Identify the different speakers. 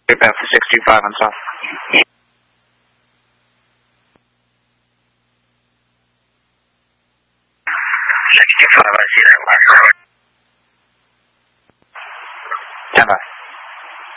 Speaker 1: Path 625 on south. 625, I see that last road.